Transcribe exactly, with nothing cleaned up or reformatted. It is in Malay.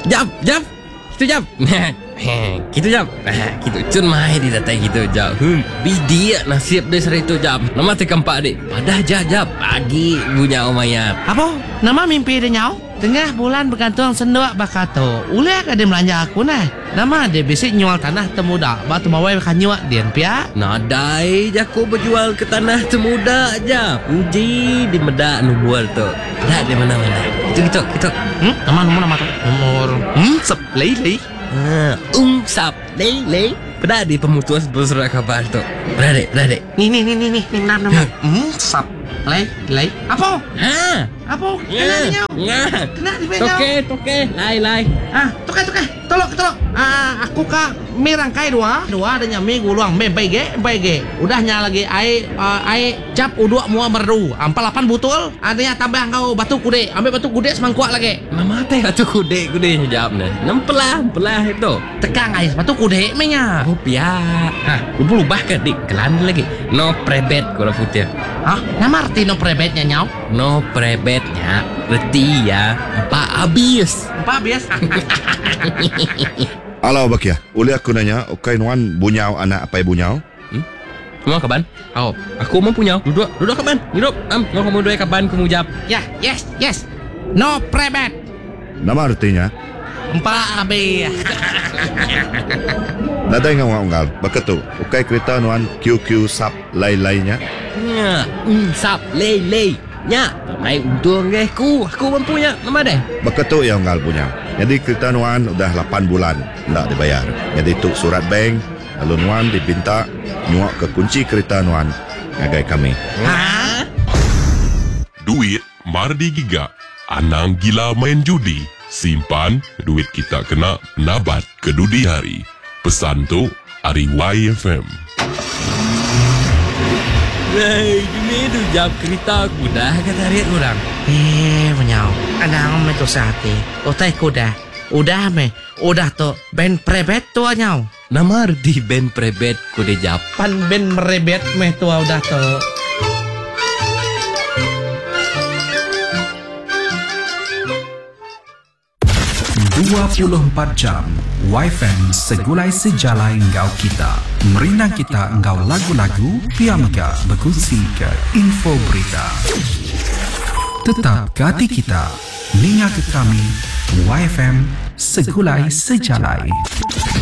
Jap, jap. Kita jap. Kita jap. Kita cun mai di datai kita jap. Hmm, bidia nasib dia seri tu jap. Nama tekan pak dik. Padah jap jap. Pagi punya Umayyah. Apa? Nama mimpi dia nyau? Tengah bulan bergantung senduak bakato. Ulek ada melanja aku nah. Nama dia bisik nyual tanah temuda. Batu mawai kan nyuak dia pia. Nadai jaku berjual ke tanah temuda aja. Uji di medak nu bual tu. Dah di mana-mana. Itu gitu, gitu. Hmm? Nama nomor nama tu. Nomor. Hmm? Sep lei lei. Ha, um sap lei lei. Pada di pemutus bersurat khabar tu. Beradik, beradik. Ni ni ni ni ni ni nama nama. Hmm? Sap lei lei. Apa? Ha. Apa? Kena dia nyau. Ya. Kena dia nyau. Toke, toke. Lai, lai. Ah, tukar tukar. Tolok tolok. Ah, aku ka merangkai dua. Dua ada nyami guluang me baige baige. Udahnya lagi ai uh, ai cap udua mua merdu. Ampal lapan butul. Adanya tambah kau batu kude. Ambil batu kude semangkuk lagi. Mama teh atuh kude kude jawab nih. Nempelah, pelah itu. Tekang ais batu kude me nya. Rupiah. Hah, lupa lubah ke dik. Kelan lagi. No prebet kalau putih. Hah? Nama arti no prebetnya nyau? No prebetnya. Reti ya. Pak habis. Apa bias? Alau Bakia, boleh aku nanya, okay nuan bunyau anak apa bunyau? Hmm? Mau kapan? Oh, aku mau punya. Duduk, duduk kapan? Duduk. Am, mau kamu dua kapan kamu jawab? Ya, yes, yes. No prebet. Nama artinya? Empat abi. Nadai ngawang unggal, baketu, okay kereta nuan Q Q sap lai-lainya? Ya, um, sap, lei, lei. Ya, mai untung ke aku. Aku mampunya. Nama deh. Baketu ya unggal punya. Jadi kereta nuan udah lapan bulan tak dibayar. Jadi tuk surat bank, lalu nuan dipinta nyuak ke kunci kereta nuan ngagai kami. Hah? Duit mardi giga. Anang gila main judi. Simpan duit kita kena nabat kedudi hari. Pesan tu hari Y F M. Hei, ini tu jawab kereta aku dah kata riat orang. Eh, menyau. Anang me tu sate. Otai kuda. Udah me. Udah tu ben prebet tu nyau. Nama arti ben prebet ku dia jawab. Pan ben merebet me tu udah tu. dua puluh empat jam Y F M segulai sejalai engkau kita. Merinang kita engkau lagu-lagu, piamga berkongsi ke info berita. Tetap ke hati kita, ninga ke kami, Y F M segulai sejalai.